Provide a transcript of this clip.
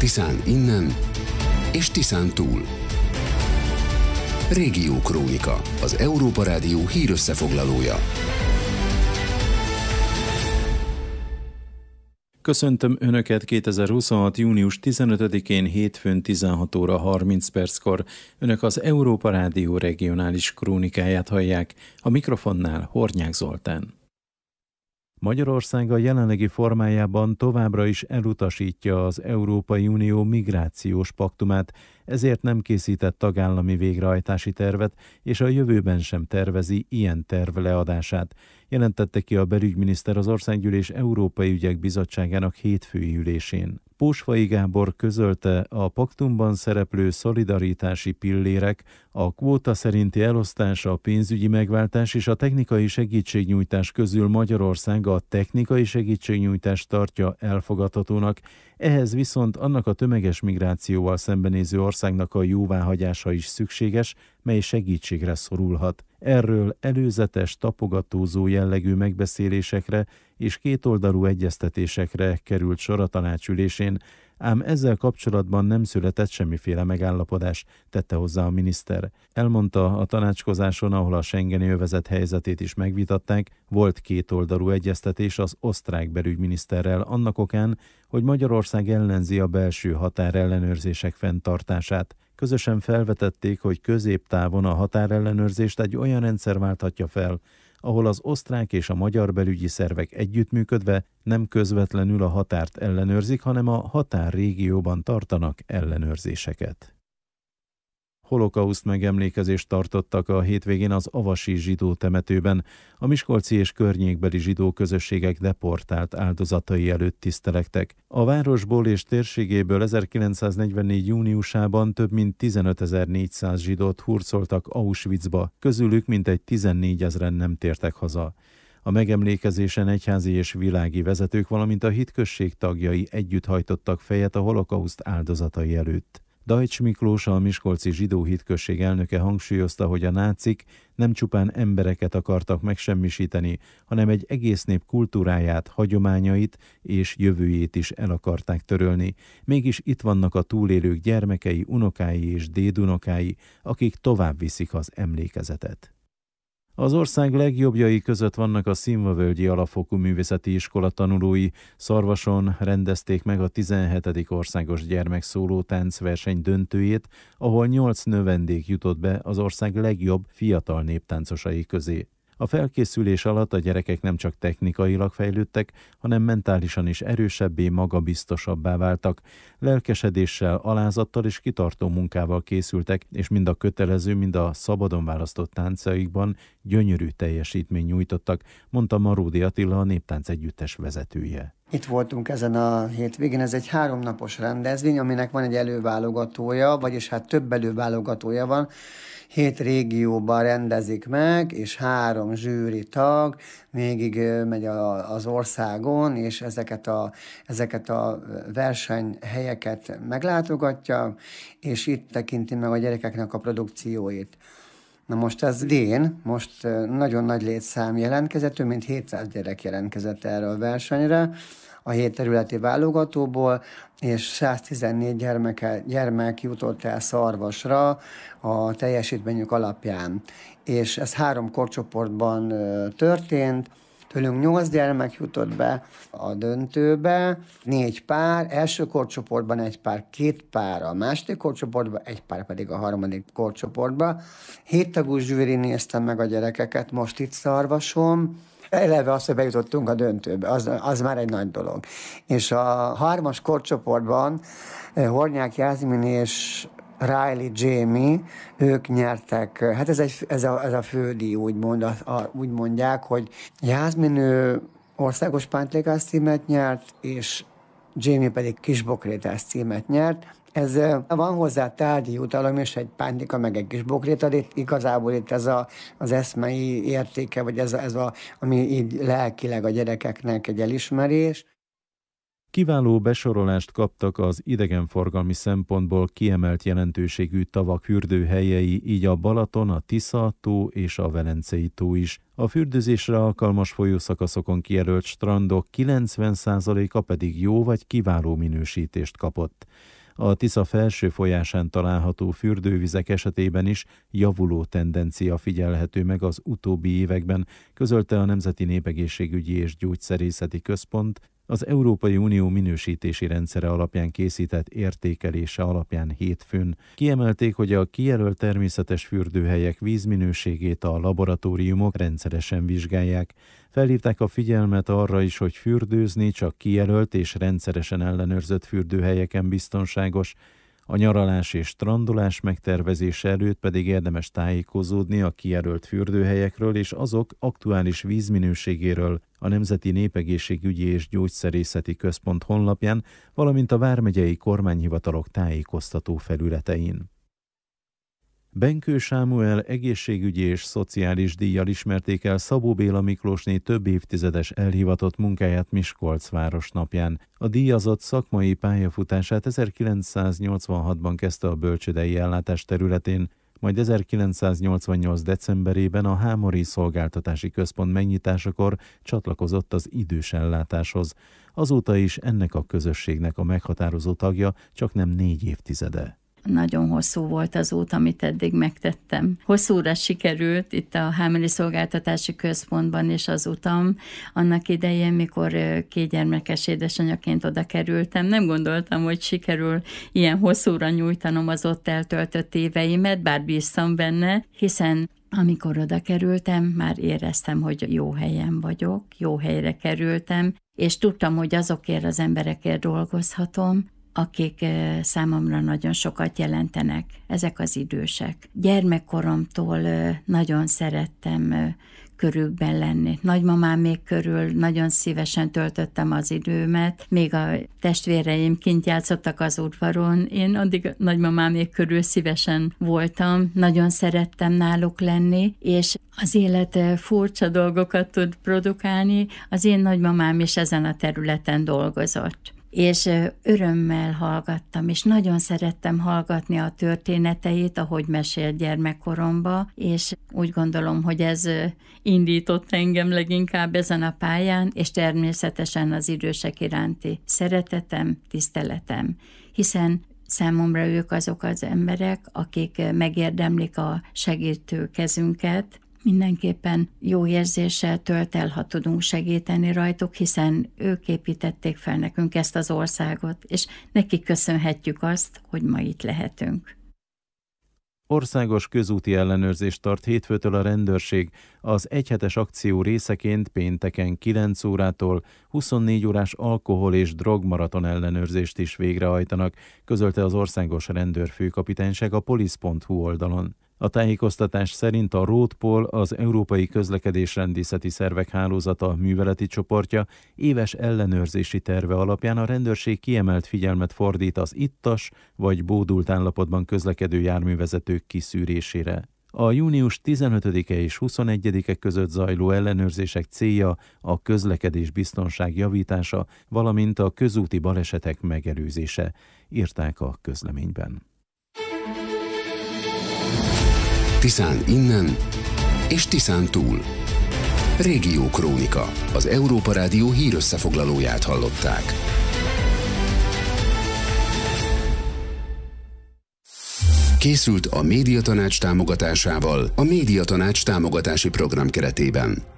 Tiszán innen és Tiszán túl. Régiókrónika, az Európa Rádió hírösszefoglalója. Köszöntöm Önöket 2026. június 15-én hétfőn 16 óra 30 perckor. Önök az Európa Rádió regionális krónikáját hallják, a mikrofonnál Hornyák Zoltán. Magyarország a jelenlegi formájában továbbra is elutasítja az Európai Unió migrációs paktumát, ezért nem készített tagállami végrehajtási tervet, és a jövőben sem tervezi ilyen terv leadását, jelentette ki a belügyminiszter az Országgyűlés Európai Ügyek Bizottságának hétfői ülésén. Pósfai Gábor közölte, a paktumban szereplő szolidaritási pillérek, a kvóta szerinti elosztás, a pénzügyi megváltás és a technikai segítségnyújtás közül Magyarország a technikai segítségnyújtást tartja elfogadhatónak, ehhez viszont annak a tömeges migrációval szembenéző országnak a jóváhagyása is szükséges, mely segítségre szorulhat. Erről előzetes, tapogatózó jellegű megbeszélésekre és kétoldalú egyeztetésekre került sor a tanácsülésén, ám ezzel kapcsolatban nem született semmiféle megállapodás, tette hozzá a miniszter. Elmondta, a tanácskozáson, ahol a schengeni övezet helyzetét is megvitatták, volt kétoldalú egyeztetés az osztrák belügyminiszterrel annak okán, hogy Magyarország ellenzi a belső határellenőrzések fenntartását. Közösen felvetették, hogy középtávon a határellenőrzést egy olyan rendszer válthatja fel, ahol az osztrák és a magyar belügyi szervek együttműködve nem közvetlenül a határt ellenőrzik, hanem a határrégióban tartanak ellenőrzéseket. Holokauszt megemlékezést tartottak a hétvégén az avasi zsidó temetőben. A miskolci és környékbeli zsidó közösségek deportált áldozatai előtt tisztelektek. A városból és térségéből 1944. júniusában több mint 15.400 zsidót hurcoltak Auschwitzba, közülük mintegy 14 000 nem tértek haza. A megemlékezésen egyházi és világi vezetők, valamint a hitközség tagjai együtt hajtottak fejet a holokauszt áldozatai előtt. Dajcs Miklós, a miskolci zsidó hitközség elnöke hangsúlyozta, hogy a nácik nem csupán embereket akartak megsemmisíteni, hanem egy egész nép kultúráját, hagyományait és jövőjét is el akarták törölni. Mégis itt vannak a túlélők gyermekei, unokái és dédunokái, akik tovább viszik az emlékezetet. Az ország legjobbjai között vannak a Színvavölgyi Alapfokú Művészeti Iskola tanulói. Szarvason rendezték meg a 17. országos gyermekszóló táncverseny döntőjét, ahol 8 növendék jutott be az ország legjobb fiatal néptáncosai közé. A felkészülés alatt a gyerekek nem csak technikailag fejlődtek, hanem mentálisan is erősebbé, magabiztosabbá váltak. Lelkesedéssel, alázattal és kitartó munkával készültek, és mind a kötelező, mind a szabadon választott táncaikban gyönyörű teljesítményt nyújtottak, mondta Maródi Attila, a Néptánc Együttes vezetője. Itt voltunk ezen a hétvégén, ez egy 3 napos rendezvény, aminek van egy előválogatója, vagyis hát több előválogatója van. 7 régióban rendezik meg, és 3 zsűri tag végig megy az országon, és ezeket a versenyhelyeket meglátogatja, és itt tekinti meg a gyerekeknek a produkcióit. Na most ez idén, most nagyon nagy létszám jelentkezett, több mint 700 gyerek jelentkezett erre a versenyre, a 7 területi válogatóból, és 114 gyermek jutott el Szarvasra a teljesítményük alapján. És ez 3 korcsoportban történt, tőlünk 8 gyermek jutott be a döntőbe, 4 pár, első korcsoportban 1 pár, 2 pár a második korcsoportban, 1 pár pedig a harmadik korcsoportban. 7 tagú zsűri nézte meg a gyerekeket most itt Szarvason. Eleve azt, hogy bejutottunk a döntőbe, az már egy nagy dolog. És a 3-as korcsoportban Hornyák Jászmin és Riley Jamie, ők nyertek, hát ez a fődíj, úgy mondják, hogy Jászmin országos pántlékás címet nyert, és Jamie pedig kisbokrétás címet nyert. Ez van hozzá tárgyi jutalom, és egy pántika, meg egy kis bokréta, igazából itt ez az eszmei értéke, vagy ami így lelkileg a gyerekeknek egy elismerés. Kiváló besorolást kaptak az idegenforgalmi szempontból kiemelt jelentőségű tavak fürdőhelyei, így a Balaton, a Tisza-tó és a Velencei tó is. A fürdőzésre alkalmas folyószakaszokon kijelölt strandok 90%-a pedig jó vagy kiváló minősítést kapott. A Tisza felső folyásán található fürdővizek esetében is javuló tendencia figyelhető meg az utóbbi években, közölte a Nemzeti Népegészségügyi és Gyógyszerészeti Központ az Európai Unió minősítési rendszere alapján készített értékelése alapján hétfőn. Kiemelték, hogy a kijelölt természetes fürdőhelyek vízminőségét a laboratóriumok rendszeresen vizsgálják. Felhívták a figyelmet arra is, hogy fürdőzni csak kijelölt és rendszeresen ellenőrzött fürdőhelyeken biztonságos. A nyaralás és strandolás megtervezése előtt pedig érdemes tájékozódni a kijelölt fürdőhelyekről és azok aktuális vízminőségéről a Nemzeti Népegészségügyi és Gyógyszerészeti Központ honlapján, valamint a vármegyei kormányhivatalok tájékoztató felületein. Benkő Sámuel egészségügyi és szociális díjjal ismerték el Szabó Béla Miklósné több évtizedes elhivatott munkáját Miskolc városnapján. A díjazott szakmai pályafutását 1986-ban kezdte a bölcsődei ellátás területén, majd 1988. decemberében a Hámori Szolgáltatási Központ megnyitásakor csatlakozott az idős ellátáshoz. Azóta is ennek a közösségnek a meghatározó tagja, csak nem 4 évtizede. Nagyon hosszú volt az út, amit eddig megtettem. Hosszúra sikerült itt a Hámori Szolgáltatási Központban is az utam. Annak idején, mikor 2 gyermekes édesanyaként oda kerültem, nem gondoltam, hogy sikerül ilyen hosszúra nyújtanom az ott eltöltött éveimet, bár bíztam benne, hiszen amikor oda kerültem, már éreztem, hogy jó helyen vagyok, jó helyre kerültem, és tudtam, hogy azokért az emberekért dolgozhatom, akik számomra nagyon sokat jelentenek, ezek az idősek. Gyermekkoromtól nagyon szerettem körükben lenni. Nagymamámék körül nagyon szívesen töltöttem az időmet, még a testvéreim kint játszottak az udvaron, én addig nagymamámék körül szívesen voltam, nagyon szerettem náluk lenni, és az élet furcsa dolgokat tud produkálni, az én nagymamám is ezen a területen dolgozott. És örömmel hallgattam, és nagyon szerettem hallgatni a történeteit, ahogy mesélt gyermekkoromba, és úgy gondolom, hogy ez indított engem leginkább ezen a pályán, és természetesen az idősek iránti szeretetem, tiszteletem, hiszen számomra ők azok az emberek, akik megérdemlik a segítő kezünket. Mindenképpen jó érzéssel tölt el, ha tudunk segíteni rajtuk, hiszen ők építették fel nekünk ezt az országot, és nekik köszönhetjük azt, hogy ma itt lehetünk. Országos közúti ellenőrzést tart hétfőtől a rendőrség. Az egyhetes akció részeként pénteken 9 órától 24 órás alkohol- és drogmaraton ellenőrzést is végrehajtanak, közölte az Országos Rendőrfőkapitányság a polisz.hu oldalon. A tájékoztatás szerint a Roadpol, az Európai Közlekedésrendészeti Szervek Hálózata műveleti csoportja éves ellenőrzési terve alapján a rendőrség kiemelt figyelmet fordít az ittas vagy bódult állapotban közlekedő járművezetők kiszűrésére. A június 15-e és 21-e között zajló ellenőrzések célja a közlekedés biztonság javítása, valamint a közúti balesetek megelőzése, írták a közleményben. Tiszán innen és Tiszán túl. Régiókrónika, az Európa Rádió hírösszefoglalóját hallották. Készült a Médiatanács támogatásával a Médiatanács támogatási program keretében.